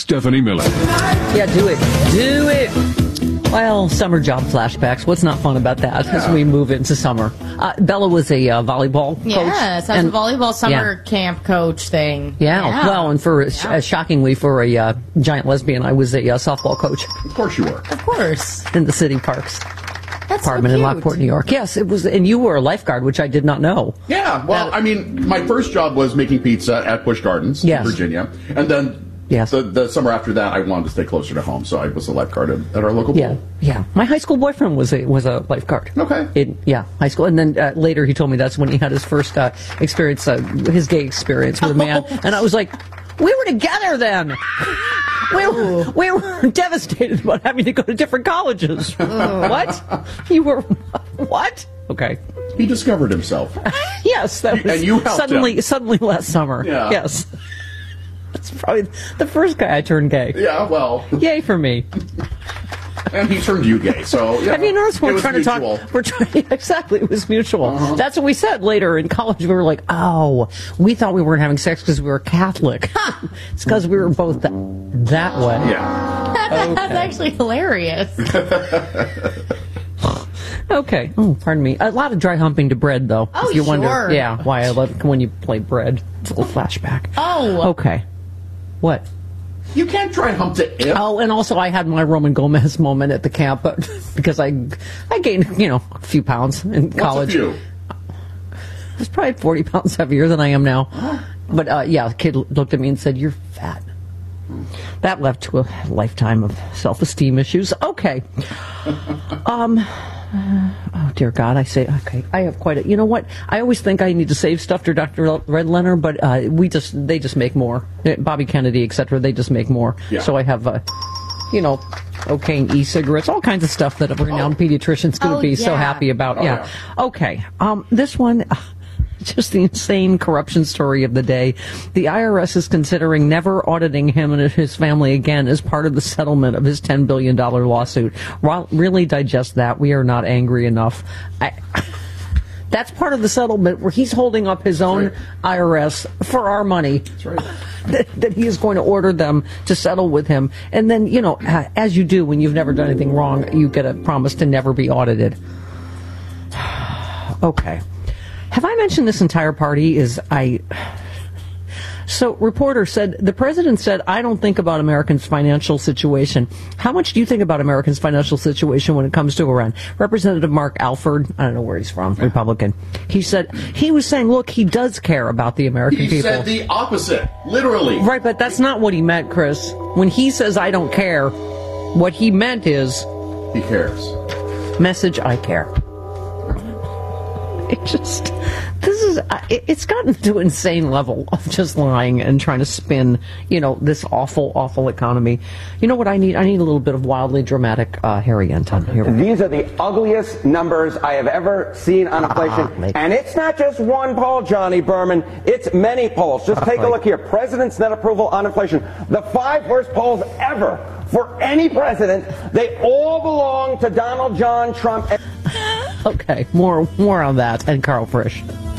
Stephanie Miller. Yeah, do it. Do it. Well, summer job flashbacks. What's not fun about that as we move into summer? Bella was a volleyball coach. Yes, that's a volleyball summer camp coach thing. Yeah. Well, and for shockingly for a giant lesbian, I was a softball coach. Of course you were. Of course. In the city parks. That's Department so in cute. Lockport, New York. Yes, it was, and you were a lifeguard, which I did not know. Yeah, well, I mean, my first job was making pizza at Busch Gardens in Virginia, and then the summer after that, I wanted to stay closer to home, so I was a lifeguard at our local pool. Yeah. My high school boyfriend was a lifeguard. Okay. In high school, and then later he told me that's when he had his first experience, his gay experience with a man, and I was like, we were together then. We were devastated about having to go to different colleges. What? You were what? Okay. He discovered himself. Yes, that was and you helped suddenly last summer. Yeah. Yes. That's probably the first guy I turned gay. Yeah, well. Yay for me. And he turned you gay, so yeah. Have you noticed we're trying mutual. to talk? We're trying exactly. It was mutual. That's what we said later in college. We were like, "Oh, we thought we weren't having sex because we were Catholic. It's because we were both that way." Yeah, that's actually hilarious. Okay. Oh, pardon me. A lot of dry humping to bread, though. Oh, if you wonder, sure. why I love when you play bread. It's a little flashback. Oh. Okay. What? You can't dry hump to it. Oh, and also I had my Roman Gomez moment at the camp because I gained, a few pounds in college. What's a few? I was probably 40 pounds heavier than I am now. But, the kid looked at me and said, "You're fat." That led to a lifetime of self-esteem issues. Okay. Oh, dear God, I say, okay, I have quite a, you know what? I always think I need to save stuff to Dr. Red Leonard, but they just make more. Bobby Kennedy, etc., they just make more. Yeah. So I have, cocaine, e-cigarettes, all kinds of stuff that a renowned pediatrician's going to be so happy about. Okay. This one... Just the insane corruption story of the day. The IRS is considering never auditing him and his family again as part of the settlement of his $10 billion lawsuit. Really digest that. We are not angry enough. That's part of the settlement where he's holding up his own IRS for our money. That's right. That he is going to order them to settle with him. And then, as you do when you've never done anything wrong, you get a promise to never be audited. Okay. Have I mentioned this entire party So, reporter said, the president said, "I don't think about Americans' financial situation." How much do you think about Americans' financial situation when it comes to Iran? Representative Mark Alford, I don't know where he's from, Republican. He said, he was saying, look, he does care about the American people. He said the opposite, literally. Right, but that's not what he meant, Chris. When he says, "I don't care," what he meant is... He cares. Message, I care. It's gotten to an insane level of just lying and trying to spin, this awful, awful economy. You know what I need? I need a little bit of wildly dramatic Harry Anton here. These are the ugliest numbers I have ever seen on inflation. And it's not just one poll, Johnny Berman. It's many polls. Just take a look here. President's net approval on inflation. The 5 worst polls ever for any president. They all belong to Donald John Trump. Okay, more on that and Carl Frisch.